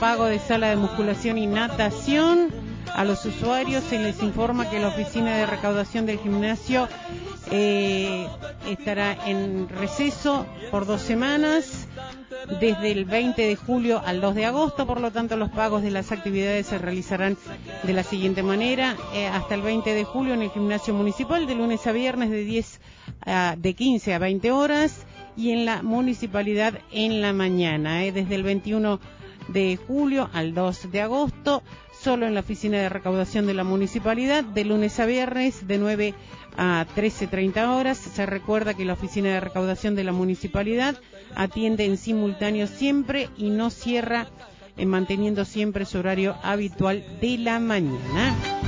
pago de sala de musculación y natación. A los usuarios se les informa que la oficina de recaudación del gimnasio estará en receso por 2 semanas, desde el 20 de julio al 2 de agosto, por lo tanto los pagos de las actividades se realizarán de la siguiente manera: hasta el 20 de julio en el gimnasio municipal, de lunes a viernes de 15 a 20 horas, y en la municipalidad en la mañana, desde el 21 de julio al 2 de agosto, solo en la oficina de recaudación de la municipalidad, de lunes a viernes de 9 a 13:30 horas. Se recuerda que la oficina de recaudación de la municipalidad atiende en simultáneo siempre y no cierra, manteniendo siempre su horario habitual de la mañana.